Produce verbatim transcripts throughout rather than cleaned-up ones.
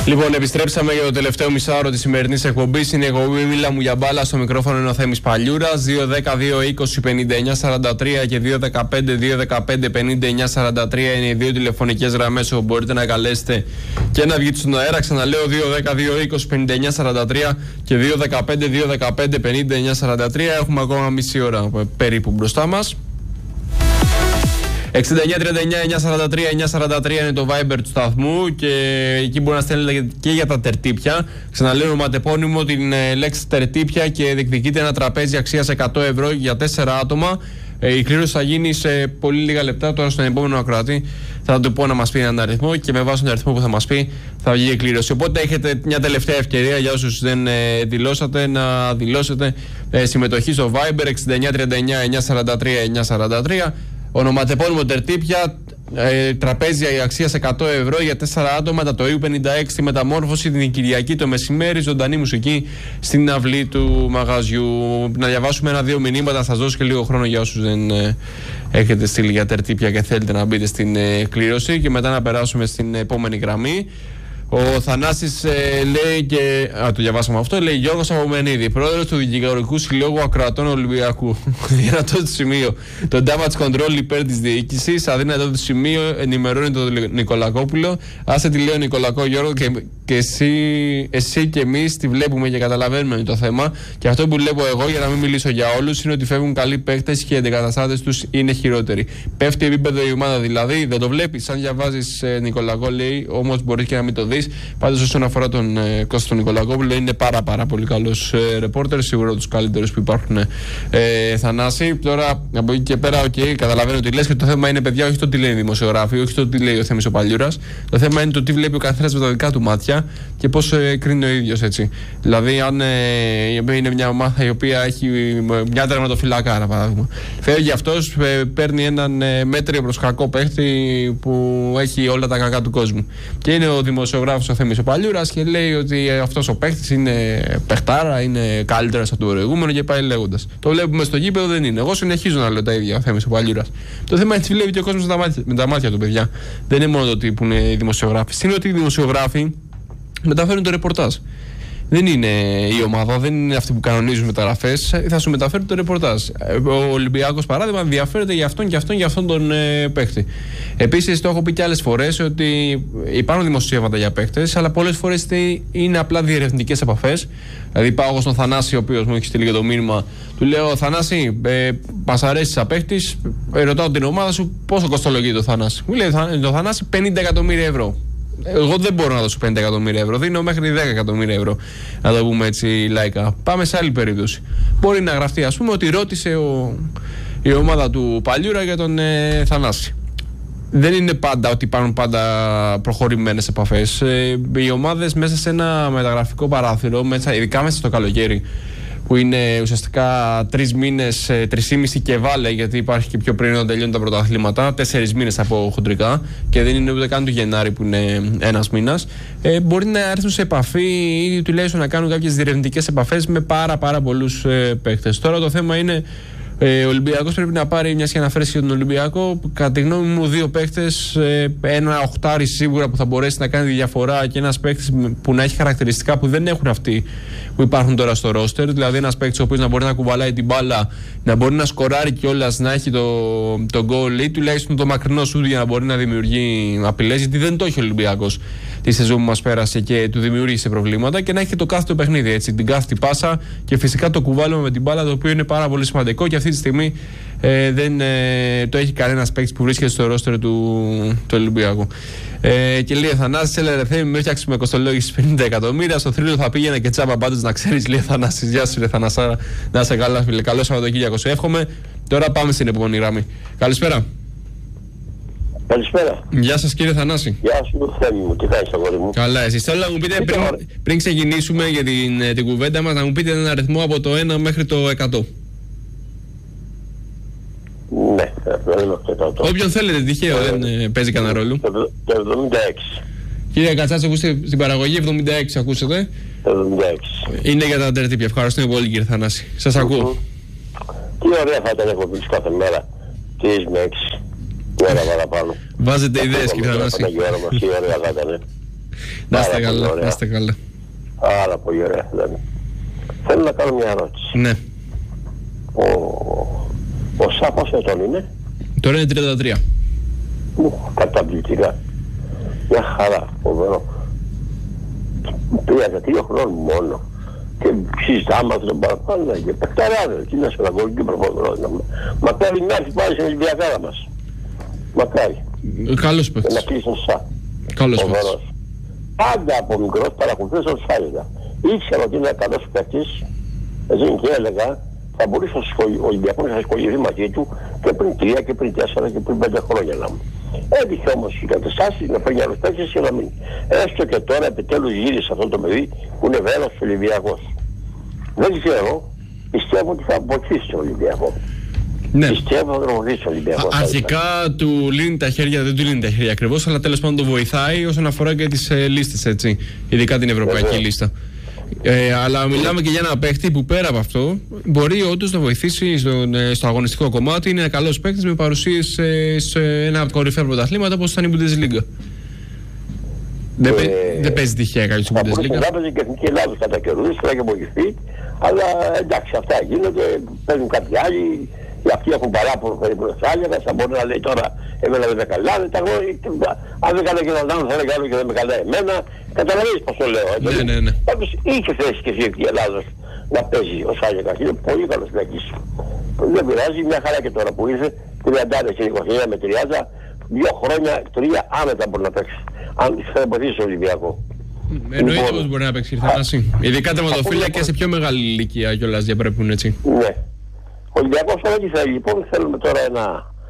Λοιπόν, επιστρέψαμε για το τελευταίο μισάωρο της σημερινής εκπομπής. Είναι η εκπομπή Μίλα μου για μπάλα. Στο μικρόφωνο είναι ο Θέμης Παλιούρας. δύο δέκα δύο είκοσι πενήντα εννιά σαράντα τρία και δύο δεκαπέντε δύο δεκαπέντε πενήντα εννιά σαράντα τρία είναι οι δύο τηλεφωνικές γραμμές όπου μπορείτε να καλέσετε και να βγείτε στον αέρα. Ξαναλέω δύο δέκα δύο είκοσι πενήντα εννιά σαράντα τρία και δύο δεκαπέντε δύο δεκαπέντε πενήντα εννιά σαράντα τρία. Έχουμε ακόμα μισή ώρα περίπου μπροστά μας. εξήντα εννιά τριάντα εννιά εννιακόσια σαράντα τρία εννιακόσια σαράντα τρία είναι το Viber του σταθμού και εκεί μπορεί να στέλνετε και για τα τερτύπια. Ξαναλέω ονοματεπώνυμο την λέξη τερτύπια και διεκδικείτε ένα τραπέζι αξίας εκατό ευρώ για τέσσερα άτομα. Η κλήρωση θα γίνει σε πολύ λίγα λεπτά. Τώρα στον επόμενο ακροατή θα του πω να μας πει έναν αριθμό και με βάση τον αριθμό που θα μας πει θα βγει η κλήρωση. Οπότε έχετε μια τελευταία ευκαιρία για όσους δεν ε, δηλώσατε να δηλώσετε ε, συμμετοχή στο Viber εξήντα εννιά τριάντα εννιά εννιακόσια σαράντα τρία εννιακόσια σαράντα τρία. Ονοματεπώνυμο τερτύπια, ε, τραπέζια αξίας εκατό ευρώ για τέσσερα άτομα, τα το Ιου πενήντα έξι, τη μεταμόρφωση την Κυριακή το μεσημέρι, ζωντανή μουσική στην αυλή του μαγαζιού. Να διαβάσουμε ένα-δύο μηνύματα, θα σας δώσω και λίγο χρόνο για όσους δεν ε, έχετε στείλει για τερτύπια και θέλετε να μπείτε στην ε, κλήρωση και μετά να περάσουμε στην επόμενη γραμμή. Ο Θανάσης ε, λέει και. Α, το διαβάσαμε αυτό. Λέει Γιώργος Απομενίδη, πρόεδρος του Δικηγορικού Συλλόγου Ακροατών Ολυμπιακού. Δυνατό του σημείο. Το damage control υπέρ της διοίκησης. Αδύνατο του σημείο ενημερώνει τον Νικολακόπουλο. Άσε τη λέω Νικολακό Γιώργο και, και εσύ, εσύ και εμείς τη βλέπουμε και καταλαβαίνουμε το θέμα. Και αυτό που βλέπω εγώ, για να μην μιλήσω για όλους, είναι ότι φεύγουν καλοί παίκτες και οι αντικαταστάτες τους είναι χειρότεροι. Πέφτει επίπεδο η ομάδα δηλαδή. Δεν το βλέπεις. Αν διαβάζεις ε, Νικολακό, λέει, όμως μπορεί και να μην το δεις. Πάντως όσον αφορά τον ε, Κώστα τον Νικολακόπουλο είναι πάρα πάρα πολύ καλός ε, ρεπόρτερ, σίγουρα τους καλύτερους που υπάρχουν ε, Θανάση. Τώρα από εκεί και πέρα, okay, καταλαβαίνω τι λες και το θέμα είναι, παιδιά, όχι το τι λέει η δημοσιογράφη, όχι το τι λέει ο Θέμης ο Παλιούρας. Το θέμα είναι το τι βλέπει ο καθένας με τα δικά του μάτια και πώς ε, κρίνει ο ίδιος, έτσι. Δηλαδή, αν ε, είναι μια ομάδα η οποία έχει μια τερματοφυλακάρα, παράδειγμα, φεύγει αυτός, ε, παίρνει έναν ε, μέτριο προς κακό παίχτη που έχει όλα τα κακά του κόσμου. Και είναι ο δημοσιογράφος ο Θέμης ο Παλιούρας και λέει ότι αυτός ο παίχτης είναι παιχτάρα, είναι καλύτερος από το προηγούμενο και πάει λέγοντας. Το βλέπουμε στο γήπεδο, δεν είναι. Εγώ συνεχίζω να λέω τα ίδια ο Θέμης ο Παλιούρας. Το θέμα είναι τι βλέπει και ο κόσμος με τα μάτια, με τα μάτια του, παιδιά. Δεν είναι μόνο το τι που είναι οι δημοσιογράφοι. Είναι ότι οι δημοσιογράφοι μεταφέρουν το ρεπορτάζ. Δεν είναι η ομάδα, δεν είναι αυτοί που κανονίζουν μεταγραφές. Θα σου μεταφέρει το ρεπορτάζ. Ο Ολυμπιακός, παράδειγμα, ενδιαφέρεται για αυτόν και αυτόν και αυτόν τον ε, παίχτη. Επίσης, το έχω πει και άλλες φορές ότι υπάρχουν δημοσίευματα για παίχτες, αλλά πολλές φορές είναι απλά διερευνητικές επαφές. Δηλαδή, πάω εγώ στον Θανάση, ο οποίος μου έχει στείλει και το μήνυμα, του λέω: Θανάση, ε, μας αρέσει σαν παίχτης, ε, ρωτάω την ομάδα σου πόσο κοστολογεί το Θανάση. Μου λέει το Θανάση πενήντα εκατομμύρια ευρώ. Εγώ δεν μπορώ να δώσω πενήντα εκατομμύρια ευρώ. Δίνω μέχρι δέκα εκατομμύρια ευρώ. Να το πούμε έτσι λαϊκά. Πάμε σε άλλη περίπτωση. Μπορεί να γραφτεί, ας πούμε, ότι ρώτησε ο, η ομάδα του Παλιούρα για τον ε, Θανάση. Δεν είναι πάντα ότι υπάρχουν πάντα προχωρημένες επαφές. Ε, οι ομάδες μέσα σε ένα μεταγραφικό παράθυρο, μέσα, ειδικά μέσα στο καλοκαίρι, που είναι ουσιαστικά τρεις μήνες, τρεισήμισι και βάλε, γιατί υπάρχει και πιο πριν να τελειώνουν τα πρωταθλήματα, τέσσερις μήνες από χοντρικά και δεν είναι ούτε καν του Γενάρη που είναι ένας μήνας. Ε, μπορεί να έρθουν σε επαφή ή τουλάχιστον να κάνουν κάποιες διερευνητικές επαφές με πάρα πάρα πολλούς ε, παίκτες. Τώρα το θέμα είναι, ε, ο Ολυμπιακός πρέπει να πάρει, μιας και αναφέρει για τον Ολυμπιακό, κατά τη γνώμη μου, δύο παίκτες, ε, ένα οχτάρι σίγουρα που θα μπορέσει να κάνει τη διαφορά και ένας παίκτης που να έχει χαρακτηριστικά που δεν έχουν αυτοί που υπάρχουν τώρα στο ρόστερ. Δηλαδή, ένας παίκτης ο οποίος να μπορεί να κουβαλάει την μπάλα, να μπορεί να σκοράρει κιόλας, να έχει το, το goal ή τουλάχιστον το μακρινό σούτ για να μπορεί να δημιουργεί απειλές, γιατί δεν το έχει ο Ολυμπιακός τη σεζόν που μας πέρασε και του δημιούργησε προβλήματα, και να έχει το κάθετο παιχνίδι, έτσι, την κάθετη πάσα και φυσικά το κουβάλωμα με την μπάλα, το οποίο είναι πάρα πολύ σημαντικό και αυτή τη στιγμή ε, δεν ε, το έχει κανένας παίκτης που βρίσκεται στο ρόστερ του, του Ολυμπιακού. Ε, και λέει Θανάσης, έλα ρε Θέμη, με έφτιαξε με κοστολόγηση πενήντα εκατομμύρια. Στο θρύλο θα πήγαινε και τσάμπα, πάντως να ξέρεις, λέει Θανάσης. Γεια σου, ρε Θανασάρα, να είσαι καλά, φίλε. Καλό Σαββατοκύριακο σου εύχομαι. Τώρα πάμε στην επόμενη γραμμή. Καλησπέρα. Καλησπέρα. Γεια σας, κύριε Θανάση. Γεια σου, Θέμη μου, τι κάνεις, αγόρι μου? Καλά, εσείς. Θέλω να μου πείτε πριν, πριν ξεκινήσουμε για την, την κουβέντα μας, να μου πείτε έναν αριθμό από το ένα μέχρι το εκατό. Ναι, το εκατό. Όποιον θέλετε, τυχαίο, ε, δεν ε, παίζει κανένα ρόλο. Το εβδομήντα έξι. Κύριε Κατσάτση, ακούστε στην παραγωγή εβδομήντα έξι, ακούσατε. εβδομήντα έξι. Είναι για τα τερτύπια. Ευχαριστούμε πολύ, κύριε Θανάση. Σας mm-hmm. ακούω. Τι ωραία θα ήταν εκπομπή κάθε μέρα. Τρεις με έξι. Ώρα παραπάνω. Βάζετε ιδέες, κύριε Θανάση. Τι ωραία θα ήταν. Να είστε καλά, να είστε καλά. Πάρα πολύ ωραία. Δηλαδή. Θέλω να κάνω μια ερώτηση. Ναι. Ο, ο Σα πόσο ετών είναι? Τώρα είναι τριάντα τρία. Μου, καταπληκτικά. Μια χαρά, φοβερό. τριάντα τρία χρόνων μόνο. Και συζητάμε τον παραπάνω και παιχταράδε. Τι να σε λαγώνει και προφανώς. Μακάρι να έρθει πάλι στην Ολυμπιακάρα μας. Μακάρι. Καλός παίκτης. Να κλείσει Σα. Καλός παίκτης. Πάντα από μικρός παρακολουθούσα τον Σάλιζα. Ήξερα ότι είναι καλός παίκτης. Έτσι και έλεγα θα μπορούσε ο Ολυμπιακός να ασχοληθεί μαζί του και πριν τρία και πριν τέσσερα και πριν πέντε χρόνια να μου. Έτυχε όμως οι καταστάσεις να φέρνει άλλους παίκτες και να μην. Έστω και τώρα επιτέλους γύρισε αυτό το παιδί που είναι βέλος Ολυμπιακός. Δεν ξέρω, πιστεύω ότι θα βοηθήσει τον Ολυμπιακό. Ναι. Πιστεύω ότι θα βοηθήσει τον Ολυμπιακό. Α, αρχικά του λύνει τα χέρια, δεν του λύνει τα χέρια ακριβώς, αλλά τέλος πάντων το βοηθάει όσον αφορά και τις ε, λίστες, έτσι. Ειδικά την ευρωπαϊκή Βέβαια. λίστα. Ε, αλλά μιλάμε και για ένα παίκτη που πέρα από αυτό μπορεί όντως να βοηθήσει στο, στο αγωνιστικό κομμάτι. Είναι ένα καλός παίκτης με παρουσίες σε, σε ένα από τα κορυφαία πρωταθλήματα όπως ήταν η Bundesliga. Δεν ε, δε παίζει τυχαία κάποιος στην Bundesliga. Θα παίζει και Εθνική Ελλάδος κατά καιρούς, θα και βοηθηθεί. Αλλά εντάξει, αυτά γίνονται. Παίζουν κάποιοι άλλοι. Αυτοί έχουν παράπονο περίπου Σάλιαρα. Θα μπορεί να λέει τώρα εμένα δεν με καλά. Αν δεν καλά και έναν άλλον θα έλεγα άλλο και δεν με καλά εμένα. Καταλαβαίνεις πώς το λέω. Ναι, ναι, ναι. Πάντως είχε θέση και η Εθνική Ελλάδος να παίζει ο Σάλιαρας. Είναι πολύ καλός παίκτης. Δεν πειράζει, μια χαρά και τώρα που ήρθε. τριάντα και είκοσι με τριάντα. Δύο χρόνια, τρία άνετα μπορεί να παίξει. Αν θα βοηθήσει στον Ολυμπιακό. Εννοείται πως μπορεί να παίξει Ήρθανάση. Ειδικά τερματοφύλια και σε πιο μεγάλη ηλικία κιόλας διαπρέπουν έτσι. Ναι. Ο Ολυμπιακός τώρα τι θέλει? Λοιπόν, θέλουμε τώρα ένα,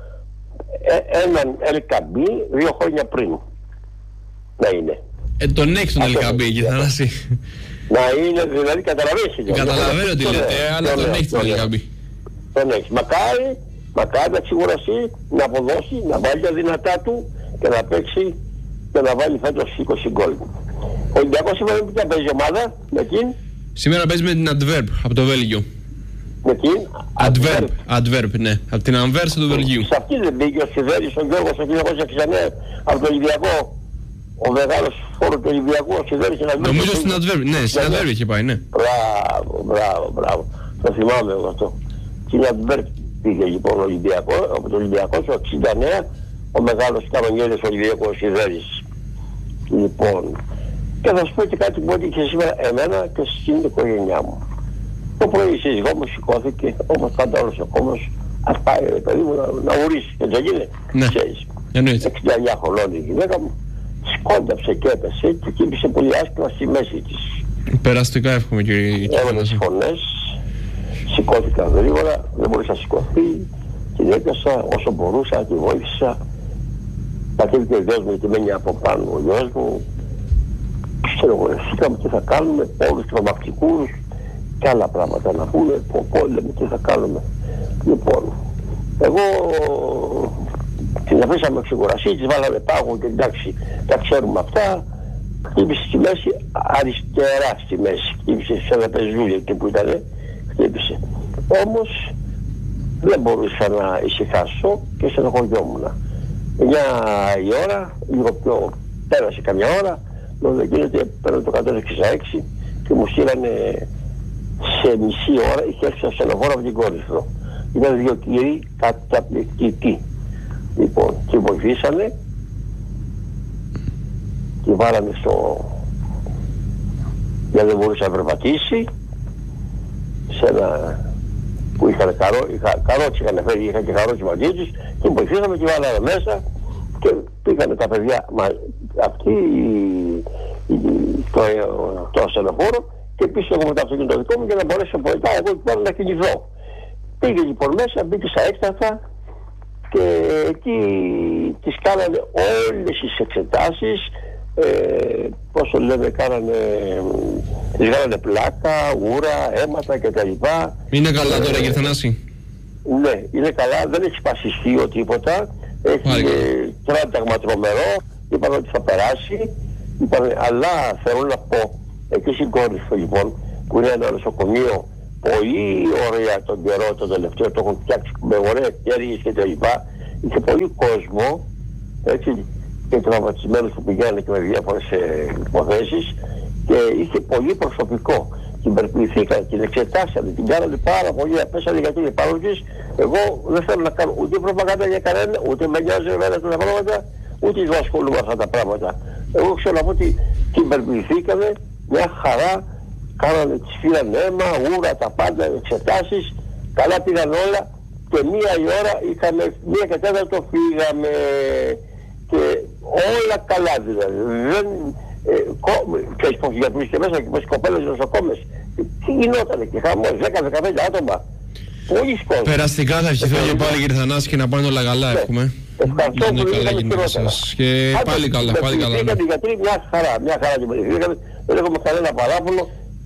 έναν Ελκαμπή δύο χρόνια πριν. Να είναι. Ε, τον έχει τον Ελκαμπή, Ήρθανάση. Να είναι, δηλαδή καταλαβαίνεις. Καταλαβαίνω τι λέτε, αλλά τον έχει τον Ελκαμπή. Τον έχει. Μακάρι, μακάρι να ξεκουραστεί, να αποδώσει, να βάλει τα δυνατά του και να παίξει και να βάλει φέτος είκοσι γκολ. Ο Ολυμπιακός σήμερα με ποια παίζει ομάδα, με εκείνη. Σήμερα παίζει με την Αντβέρπ από το Βέλγιο. Με την Αντβέρπ, Αντβέρπ, ναι. Από την Αμβέρσα του Βελγίου. Σε αυτή δεν μπήκε ο Σιδέρης, ο Γιώργος ο χίλια εννιακόσια εξήντα εννέα από το Ολυμπιακό. Ο μεγάλος φόρος του Ολυμπιακού, ο Σιδέρης στην Αντβέρπ. Νομίζω στην Αντβέρπ, ναι, στην Αντβέρπ είχε πάει, ναι. Μπράβο, μπράβο, μπράβο. Το θυμάμαι εγώ αυτό. Στην Αντβέρπ πήγε λοιπόν ο Ολυμπιακό, από το Ολυμπιακό στο εξήντα εννέα, ο μεγάλος κανονιέρης Ολυμπιακός ο Σιδέρης. Λοιπόν, και θα σου πω και κάτι που έτυχε σήμερα εμένα και στην οικογένειά μου. Το πρωί η σύζυγό μου σηκώθηκε, όπως πάντα όλος ο κόμμος, ας πάει παιδί μου να, να ουρήσει. Έτσι δεν γίνεται. Ναι, εννοείται. εξήντα εννέα χρονών η γυναίκα μου σκόνταψε και έπεσε και χτύπησε πολύ άσχημα στη μέση της. Περαστικά εύχομαι κύριε. Έβαλε τις φωνές, σηκώθηκα γρήγορα, δεν μπορούσα να σηκωθεί, την έπιασα όσο μπορούσα, τη βοήθησα. Πατήθηκε ο γιος μου γιατί μένει από πάνω ο γιος μου. Ξέρω εγώ, σήκαμε τι θα κάνουμε, όλους τους τρομακτικούς και άλλα πράγματα να πούμε, πόλεμο, τι θα κάνουμε. Λοιπόν, εγώ την αφήσαμε ξεκουρασί, της βάλαμε πάγο και εντάξει, τα ξέρουμε αυτά. Χτύπησε στη μέση, αριστερά στη μέση, χτύπησε σε ένα πεζούλι εκεί που ήταν, χτύπησε. Όμως δεν μπορούσα να ησυχάσω και στενοχωριόμουν. Μια η ώρα, λίγο πιο πέρασε καμιά ώρα, δεν γίνεται, παίρνω το εκατόν εξήντα έξι και μου στείλανε σε μισή ώρα, είχε έρθει ένα στενοφόρο από την Κόρυφο. Ήταν δύο κύριοι καταπληκτικοί. Λοιπόν, και βοηθήσανε και βάλανε στο... γιατί δεν μπορούσε να περπατήσει σε ένα που είχαν καρό, είχα, καρότσι είχαν φέρει, είχαν και καρότσι μαζί τους και βοηθήσαμε και βάλανε μέσα και πήγανε τα παιδιά μα, αυτοί το, το ασθενοφόρο και πίσω εγώ με το αυτοκίνητο δικό μου για να μπορέσω να βοηθάω εγώ και να κινηθώ. Πήγε λοιπόν μέσα, μπήκε στα έκτατα και εκεί τις κάνανε όλες τις εξετάσεις, ε, πώς το λέμε, κάνανε, τις κάνανε πλάκα, ούρα, αίματα κτλ. Είναι καλά τώρα κύριε Θανάση? Ναι, είναι καλά, δεν έχει σπασιστεί τίποτα, έχει τράταγμα τρομερό, είπαν ότι θα περάσει, είπαν, αλλά θέλω να πω, εκεί στην Κόρυφο λοιπόν, που είναι ένα νοσοκομείο, πολύ ωραία τον καιρό, τον τελευταίο, το έχουν φτιάξει με ωραία χέρια και τα λοιπά. Είχε πολύ κόσμο, έτσι, και τραυματισμένους που πηγαίνουν και με διάφορες υποθέσεις, και είχε πολύ προσωπικό. Την περπληθήκαν, την εξετάσανε, την κάνανε πάρα πολύ, πέσανε γιατί είναι παρόντες. Εγώ δεν θέλω να κάνω ούτε προπαγάνδα για κανένα, ούτε με νοιάζει εμένα αυτά τα πράγματα, ούτε εγώ ασχολούμαι αυτά τα πράγματα. Εγώ ξέρω να πω ότι την περπληθήκανε μια χαρά, κάνανε, τις φύρανε αίμα, ούρα, τα πάντα, εξετάσεις, καλά πήγαν όλα, και μία η ώρα είχαμε, μία και τέταρτο φύγαμε, και όλα καλά δηλαδή. Δεν, ε, κο, ξέρεις πως γιατρούς και μέσα και πως κοπέλες νοσοκόμες, τι γινότανε και χαμός, δέκα με δεκαπέντε άτομα, πολύ κόσμος. Περαστικά θα ευχηθώ και πάλι κύριε Θανάση και να πάνε όλα καλά, ναι. Εύχομαι. Ευχαριστώ που είχαμε χειρότερα. Και πάλι καλά, πάλι καλά. Ναι. Γιατί μια χαρά, μια χαρά την περιφέρεια, δεν έχουμε κανένα παράπονο.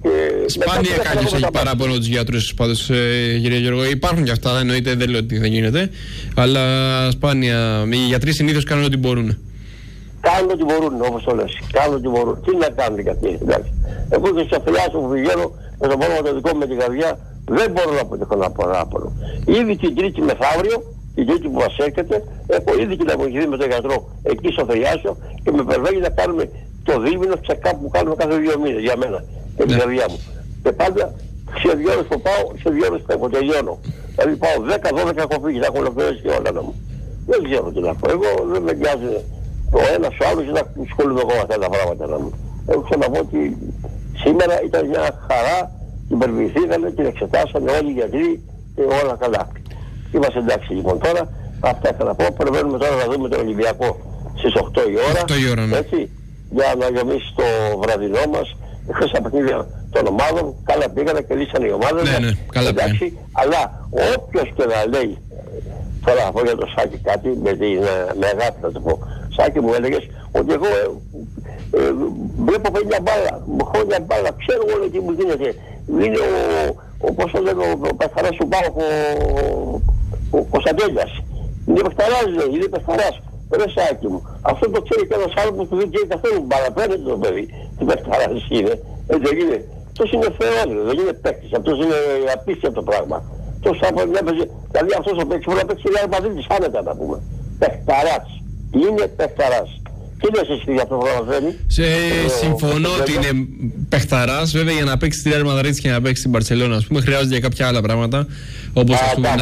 Σπάνια κάποιος έχει παράπονο τους γιατρούς, πάντως, ε, κύριε Γιώργο. Υπάρχουν και αυτά, εννοείται, δεν λέω ότι δεν γίνεται. Αλλά σπάνια. Οι γιατροί συνήθως κάνουν ό,τι μπορούν. Κάνουν ό,τι μπορούν, όπως το λες. Κάνουν ό,τι μπορούν. Τι να κάνουν οι γιατροί, εντάξει. Εγώ και στους αφιλιάσεις που πηγαίνω με το πρόβλημα το δικό μου με την καρδιά, δεν μπορώ να πω ότι έχω ένα παράπονο. Ήδη την Τρίτη μεθαύριο, την Τρίτη που μας έρχεται, έχω ήδη την αποχαιρετήσει με τον γιατρό εκεί στο Θελιάσιο και με περιμένει να κάνουμε το δίμηνο check-up που κάνουμε κάθε δύο μήνες για μένα και την καρδιά μου. Και πάντα σε δύο ώρες που πάω, σε δύο ώρες που τελειώνω. Δηλαδή πάω δέκα δώδεκα έχω φύγει, θα έχω ολοκληρώσει και όλα μου. Δεν ξέρω τι να πω. Εγώ δεν με νοιάζει ο ένας ο άλλος, να σχολούμαι εγώ αυτά τα πράγματα να μου. Εγώ ξέρω να πω ότι σήμερα ήταν μια χαρά, την περιποιηθήκανε, την εξετάσανε όλοι οι γιατροί και όλα καλά. Είμαστε εντάξει λοιπόν τώρα, αυτά θα να πω. Περιμένουμε τώρα να δούμε τον Ολυμπιακό στις οκτώ η ώρα. οκτώ η ώρα, ναι. Έτσι, για να γεμίσει το βραδινό μας. Χθες τα παιχνίδια των ομάδων, καλά πήγανε και λύσανε οι ομάδες. Ναι, ναι, καλά εντάξει, αλλά όποιος και να λέει, τώρα θα πω για το Σάκη κάτι, με, την, με αγάπη θα το πω. Σάκη μου έλεγες ότι εγώ ε, ε, βλέπω παιδιά μπάλα, χρόνια μπάλα, ξέρω όλο τι μου γίνεται. Είναι ο, ο, πώς το λένε, ο, ο Πεθαράς του Πάου, ο, ο, ο Κωνσταντέλιας. Είναι Πεθαράς, λέει, είναι Πεθαράς. Ρε Σάκη μου, αυτό το ξέρει και ένας άνθρωπος που δεν ξέρει καθόλου μπάλα, παίρνει το παιδί. Τι Πεθαράς είναι, έτσι δεν είναι. Αυτός είναι θεός, δεν είναι παίκτης, αυτός είναι απίστευτο πράγμα. Αυτός άνθρωπος έπαιζε, δηλαδή αυτός ο παίκτης μπορεί να παίξει Real Madrid άνετα να πούμε. Πεχταράς, είναι Πεχταράς. Τι λες εσύ για αυτό το πράγμα, Φρένη? Συμφωνώ ότι είναι παιχταράς. Βέβαια για να παίξει στη Real Madrid και να παίξει στην Μπαρσελόνα, ας πούμε, χρειάζονται για κάποια άλλα πράγματα. Όπως ας πούμε.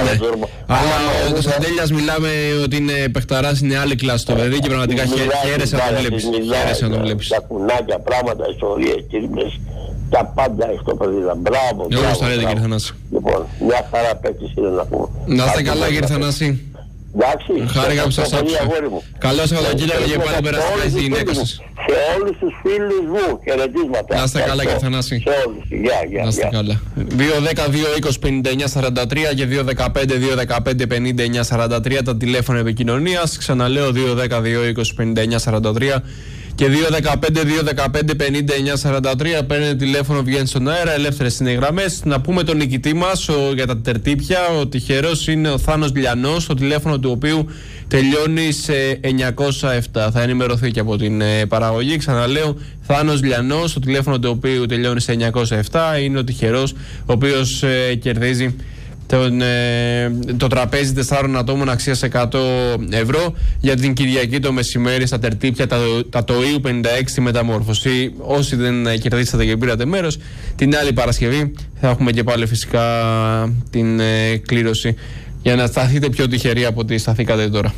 Αλλά ο Κωνσταντέλιας μιλάμε ότι είναι παιχταράς, είναι άλλη κλάση το παιδί και πραγματικά χαίρεσαι να το βλέπεις. Χαίρεσαι να το βλέπεις. Τα κουνάκια, πράγματα, ιστορίες, κύριμες, τα πάντα έχει το παιδί. Μπράβο. Εγώ στα λέτε κύριε Θανάση. Λοιπόν, μια χαρά παίκτης είναι να πούμε. Να είστε καλά κύριε Θανάση. Εντάξει, χάρηκα που σας άκουσα. Καλό Σαββατοκύριακο και πάλι περάσατε στη γυναίκα σας. Σε όλους τους φίλους μου, χαιρετίσματα. Να είστε καλά κύριε Θανάση. Σε όλους, γεια, γεια. Να είστε καλά. δύο δέκα δύο είκοσι πενήντα εννιά σαράντα τρία και δύο δεκαπέντε δύο δεκαπέντε πενήντα εννιά σαράντα τρία τα τηλέφωνα επικοινωνίας. Ξαναλέω δύο δέκα δύο είκοσι πενήντα εννιά σαράντα τρία και δύο δεκαπέντε δύο δεκαπέντε πενήντα εννιά σαράντα τρία. Παίρνετε τηλέφωνο, βγαίνει στον αέρα, ελεύθερες είναι οι γραμμές. Να πούμε τον νικητή μας ο, για τα τερτύπια. Ο τυχερός είναι ο Θάνος Λιανός, το τηλέφωνο του οποίου τελειώνει σε εννιακόσια επτά. Θα ενημερωθεί και από την ε, παραγωγή. Ξαναλέω, Θάνος Λιανός, το τηλέφωνο του οποίου τελειώνει σε εννιακόσια επτά. Είναι ο τυχερός ο οποίος ε, κερδίζει Τον, ε, το τραπέζι τεσσάρων ατόμων αξίας εκατό ευρώ για την Κυριακή το μεσημέρι στα τερτύπια τα, τα ΤΟΙΟΥ πενήντα έξι μεταμόρφωση. Όσοι δεν ε, κερδίσατε και πήρατε μέρος, την άλλη Παρασκευή θα έχουμε και πάλι φυσικά την ε, κλήρωση για να σταθείτε πιο τυχεροί από ό,τι σταθήκατε τώρα.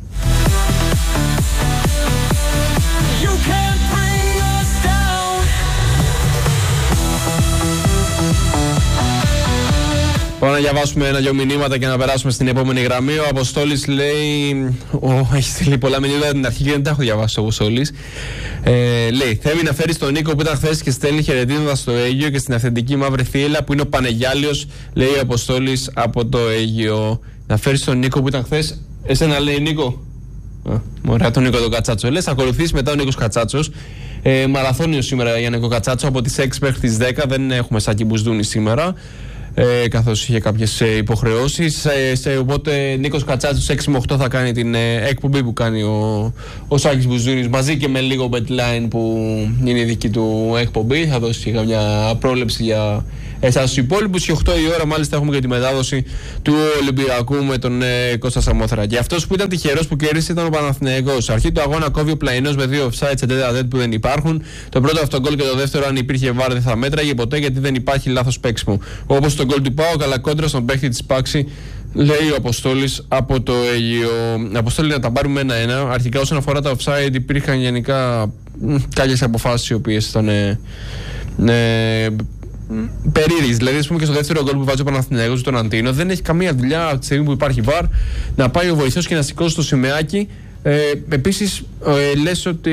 Πάμε να διαβάσουμε ένα-δυο μηνύματα και να περάσουμε στην επόμενη γραμμή. Ο Αποστόλης λέει. Ο, έχει στείλει πολλά μηνύματα την αρχή και δεν τα έχω διαβάσει ο Αποστόλης. Ε, λέει: Θέλει να φέρει τον Νίκο που ήταν χθες και στέλνει χαιρετίζοντα στο Αίγυο και στην αυθεντική μαύρη θύελα που είναι ο Πανεγιάλιος, λέει ο Αποστόλης από το Αίγυο. Να φέρει τον Νίκο που ήταν χθες. Εσένα λέει Νίκο. Ωραία, τον Νίκο τον Κατσάτσο. Λες, ακολουθήσει μετά ο Νίκος Κατσάτσος. Ε, μαραθώνιο σήμερα για Νίκο Κατσάτσο από τις έξι μέχρι τις δέκα. Δεν έχουμε Σάκη Μπουσδούνη σήμερα. Ε, καθώς είχε κάποιες ε, υποχρεώσεις. Ε, σε, οπότε Νίκος Κατσάτσος έξι με οκτώ θα κάνει την ε, εκπομπή που κάνει ο, ο Σάκης Μπουζούνης μαζί και με λίγο betline που είναι η δική του εκπομπή. Θα δώσει κάποια πρόληψη για Ε, Στους υπόλοιπους και οκτώ η ώρα μάλιστα έχουμε και τη μετάδοση του Ολυμπιακού με τον ε, Κώστα Σαμόθρα. Και αυτός που ήταν τυχερός που κέρδισε ήταν ο Παναθηναϊκός. Αρχή του αγώνα κόβει ο πλαϊνός με δύο offside σε τέτα τέτ που δεν υπάρχουν. Το πρώτο αυτό γκολ και το δεύτερο, αν υπήρχε βάρ, δεν θα μέτραγε ποτέ γιατί δεν υπάρχει λάθος παίξιμο. Όπως το γκολ του ΠΑΟΚ, αλλά κόντρα στον παίχτη της Πάξη, λέει ο Αποστόλης από το Αίγυο. Αποστόλη, να τα πάρουμε ένα-ένα. Αρχικά, όσον αφορά τα offside, υπήρχαν γενικά κάποιες αποφάσεις οι οποίες ήταν ε, ε, περίεργες. Δηλαδή, ας πούμε, και στο δεύτερο γκολ που βάζει ο Παναθηναϊκός τον Αντίνο, δεν έχει καμία δουλειά από τη στιγμή που υπάρχει βάρ να πάει ο βοηθός και να σηκώσει το σημαίακι. Ε, επίσης, ε, λες ότι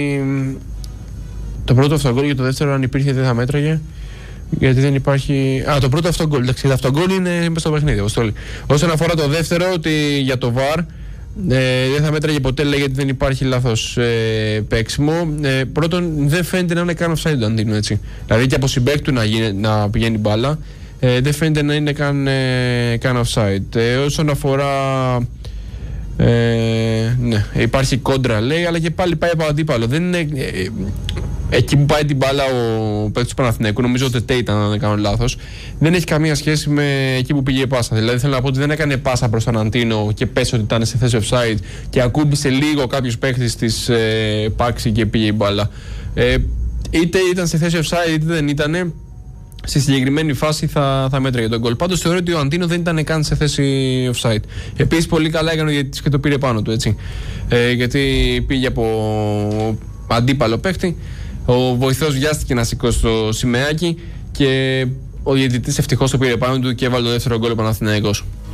το πρώτο αυτό γκολ και το δεύτερο, αν υπήρχε, δεν θα μέτραγε. Γιατί δεν υπάρχει. Α, το πρώτο αυτό γκολ. Εντάξει, το αυτό γκολ είναι μέσα στο παιχνίδι. Αποστόλη. Όσον αφορά το δεύτερο, ότι για το βάρ ε, δεν θα μέτραγε ποτέ, λέει, γιατί δεν υπάρχει λάθος ε, παίξιμο. Ε, πρώτον, δεν φαίνεται να είναι καν offside το Αντίνο, έτσι. Δηλαδή και από συμπαίκτη του να, να πηγαίνει μπάλα, ε, δεν φαίνεται να είναι καν, ε, καν offside. Ε, όσον αφορά. Ε, ναι, υπάρχει κόντρα, λέει, αλλά και πάλι πάει από αντίπαλο. Δεν είναι. Ε, Εκεί που πάει την μπάλα ο παίκτης του Παναθηναϊκού, νομίζω ότι Τέι ήταν, αν δεν κάνω λάθος, δεν έχει καμία σχέση με εκεί που πήγε η πάσα. Δηλαδή θέλω να πω ότι δεν έκανε πάσα προς τον Αντίνο και πες ότι ήταν σε θέση offside και ακούμπησε λίγο κάποιος παίκτης της ε, Πάξη και πήγε η μπάλα. Ε, είτε ήταν σε θέση offside είτε δεν ήταν, στη συγκεκριμένη φάση θα, θα μέτραγε τον γκολ. Πάντως θεωρώ ότι ο Αντίνο δεν ήταν καν σε θέση offside. Επίσης πολύ καλά έκανε γιατί και το πήρε πάνω του, έτσι. Ε, γιατί πήγε από αντίπαλο παίκτη. Ο βοηθός βιάστηκε να σηκώσει το σημαίακι και ο διαιτητής ευτυχώς το πήρε πάνω του και έβαλε το δεύτερο γκολ ο Παναθηναϊκός.